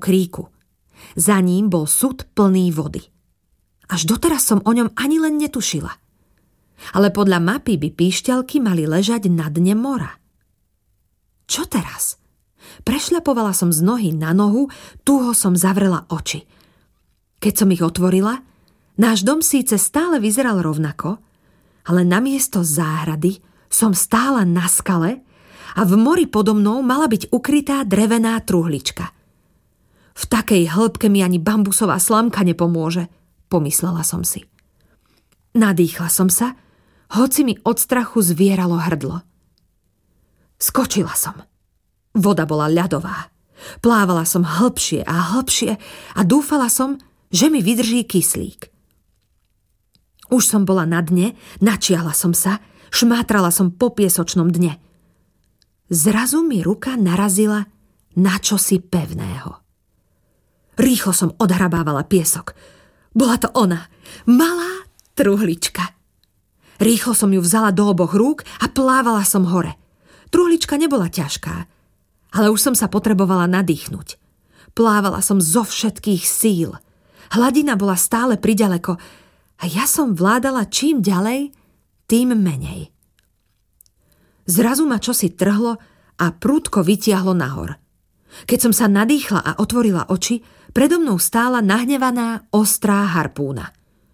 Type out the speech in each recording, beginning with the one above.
kríku. Za ním bol sud plný vody. Až doteraz som o ňom ani len netušila. Ale podľa mapy by píšťalky mali ležať na dne mora. Čo teraz? Prešľapovala som z nohy na nohu, túho som zavrela oči. Keď som ich otvorila, náš dom síce stále vyzeral rovnako, ale namiesto záhrady som stála na skale a v mori podo mnou mala byť ukrytá drevená truhlička. V takej hĺbke mi ani bambusová slamka nepomôže, pomyslela som si. Nadýchla som sa, hoci mi od strachu zvieralo hrdlo. Skočila som. Voda bola ľadová. Plávala som hlbšie a hlbšie a dúfala som, že mi vydrží kyslík. Už som bola na dne, načiahla som sa, šmátrala som po piesočnom dne. Zrazu mi ruka narazila na čosi pevného. Rýchlo som odhrabávala piesok. Bola to ona, malá truhlička. Rýchlo som ju vzala do oboch rúk a plávala som hore. Truhlička nebola ťažká, ale už som sa potrebovala nadýchnuť. Plávala som zo všetkých síl. Hladina bola stále priďaleko a ja som vládala čím ďalej, tým menej. Zrazu ma čosi trhlo a prudko vytiahlo nahor. Keď som sa nadýchla a otvorila oči, predo mnou stála nahnevaná, ostrá harpúna.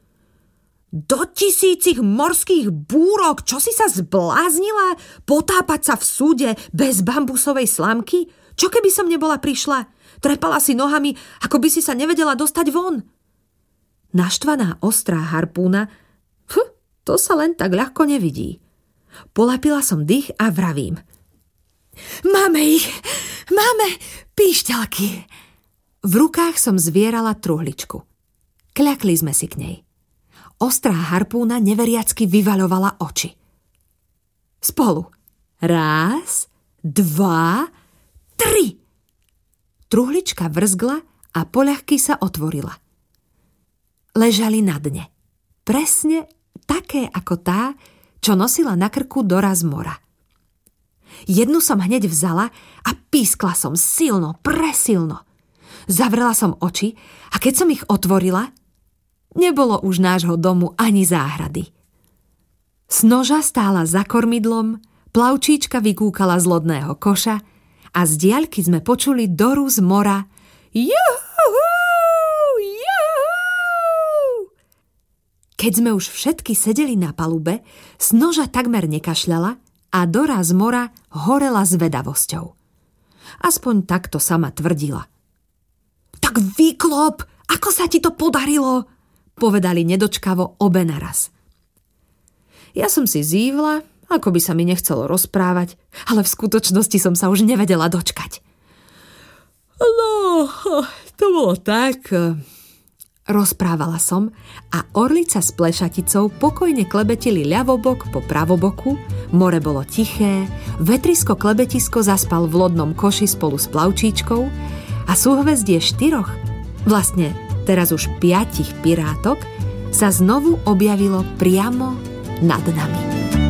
Do 1000 morských búrok, čo si sa zbláznila? Potápať sa v súde bez bambusovej slamky? Čo keby som nebola prišla? Trepala si nohami, ako by si sa nevedela dostať von. Naštvaná ostrá harpúna, to sa len tak ľahko nevidí. Polepila som dých a vravím. Máme ich! Máme píšťalky! V rukách som zvierala truhličku. Kľakli sme si k nej. Ostrá harpúna neveriacky vyvaľovala oči. Spolu. 1, 2, 3. Truhlička vrzgla a poľahky sa otvorila. Ležali na dne. Presne také ako tá, čo nosila na krku doraz mora. Jednu som hneď vzala a pískla som silno, presilno. Zavrela som oči a keď som ich otvorila, nebolo už nášho domu ani záhrady. Snoža stála za kormidlom, plavčíčka vykúkala z lodného koša a z diaľky sme počuli doru z mora. Juhu, juhu! Keď sme už všetky sedeli na palube, Snoža takmer nekašľala a Dora z mora horela zvedavosťou. Aspoň takto sama tvrdila. Tak vyklop, ako sa ti to podarilo? Povedali nedočkavo obe naraz. Ja som si zívla, ako by sa mi nechcelo rozprávať, ale v skutočnosti som sa už nevedela dočkať. No, to bolo tak. Rozprávala som a orlica s plešaticou pokojne klebetili ľavobok po pravoboku, more bolo tiché, vetrisko klebetisko zaspal v lodnom koši spolu s plavčíčkou a súhvezdie 4, vlastne teraz už 5 pirátok, sa znovu objavilo priamo nad nami.